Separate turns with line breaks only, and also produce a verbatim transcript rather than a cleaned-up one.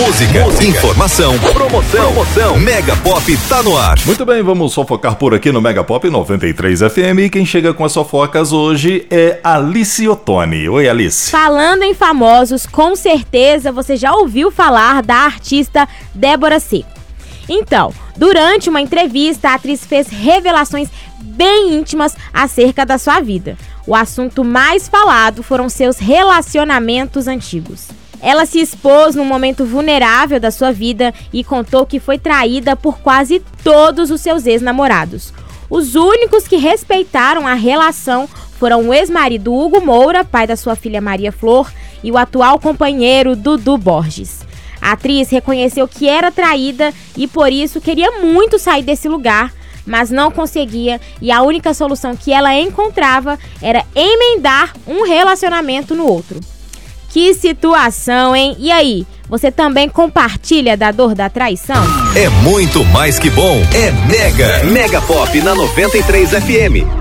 Música, Música, informação, promoção, promoção. Mega Pop tá no ar.
Muito bem, vamos fofocar por aqui no Mega Pop noventa e três F M. E quem chega com as fofocas hoje é Alice Ottoni. Oi, Alice.
Falando em famosos, com certeza você já ouviu falar da artista Débora Seco. Então, durante uma entrevista, a atriz fez revelações bem íntimas acerca da sua vida. O assunto mais falado foram seus relacionamentos antigos. Ela se expôs num momento vulnerável da sua vida e contou que foi traída por quase todos os seus ex-namorados. Os únicos que respeitaram a relação foram o ex-marido Hugo Moura, pai da sua filha Maria Flor, e o atual companheiro Dudu Borges. A atriz reconheceu que era traída e por isso queria muito sair desse lugar, mas não conseguia, e a única solução que ela encontrava era emendar um relacionamento no outro. Que situação, hein? E aí, você também compartilha da dor da traição?
É muito mais que bom, é Mega, Mega Pop na noventa e três F M.